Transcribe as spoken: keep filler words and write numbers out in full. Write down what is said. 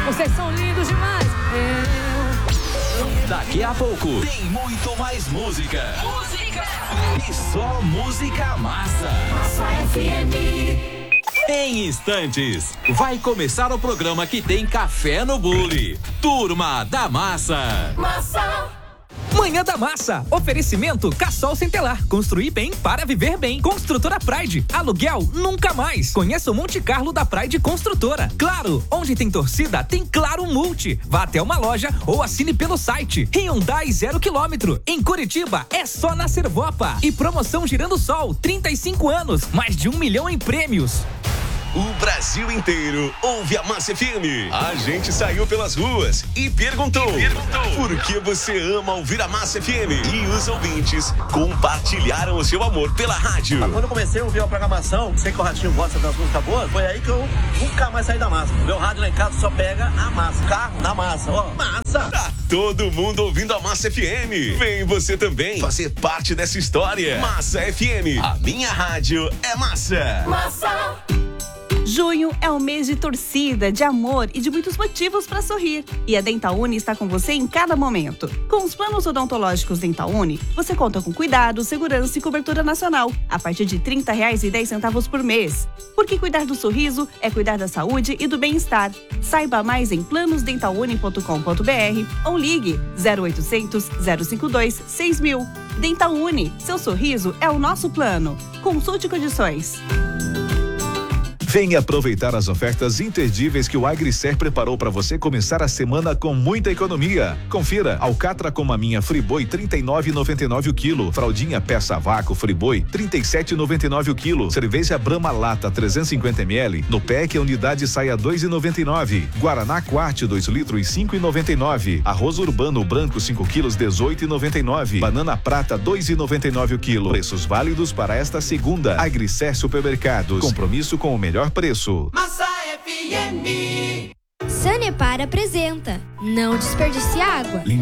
Vocês são lindos demais. Eu... Daqui a pouco tem muito mais música. Música! E só música massa. Massa F M. Em instantes, vai começar o programa que tem café no bule. Turma da Massa. Massa. Manhã da Massa. Oferecimento Cassol Centelar. Construir bem para viver bem. Construtora Pride. Aluguel nunca mais. Conheça o Monte Carlo da Pride Construtora. Claro, onde tem torcida, tem Claro Multi. Vá até uma loja ou assine pelo site. Hyundai zero quilômetro. Em Curitiba, é só na Servopa. E promoção Girando Sol. trinta e cinco anos. Mais de um milhão em prêmios. O Brasil inteiro ouve a Massa F M. A gente saiu pelas ruas e perguntou, e perguntou por que você ama ouvir a Massa F M. E os ouvintes compartilharam o seu amor pela rádio. Quando eu comecei a ouvir a programação, sei que o Ratinho gosta das músicas boas, foi aí que eu nunca mais saí da massa. Meu rádio lá em casa só pega a massa. Carro na massa, ó, massa. Tá todo mundo ouvindo a Massa F M. Vem você também fazer parte dessa história. Massa F M, a minha rádio é massa. Massa. Junho é o mês de torcida, de amor e de muitos motivos para sorrir. E a Dentauni está com você em cada momento. Com os planos odontológicos Dentauni, você conta com cuidado, segurança e cobertura nacional, a partir de trinta reais e dez centavos por mês. Porque cuidar do sorriso é cuidar da saúde e do bem-estar. Saiba mais em planos dentauni ponto com ponto b r ou ligue zero oitocentos, zero cinco dois, seis mil. Dentauni, seu sorriso é o nosso plano. Consulte condições. Venha aproveitar as ofertas imperdíveis que o Agricer preparou para você começar a semana com muita economia. Confira: alcatra com maminha Friboi trinta e nove reais e noventa e nove o quilo, fraldinha peça vácuo Friboi trinta e sete reais e noventa e nove o quilo, cerveja Brahma Lata trezentos e cinquenta mililitros, no P E C a unidade sai a dois reais e noventa e nove. Guaraná Quarte dois litros cinco reais e noventa e nove. Arroz Urbano branco cinco quilos dezoito reais e noventa e nove. Banana Prata dois reais e noventa e nove o quilo. Preços válidos para esta segunda. Agricer Supermercados. Compromisso com o melhor preço. Massa F M. Sanepar apresenta Não Desperdice Água. Limpe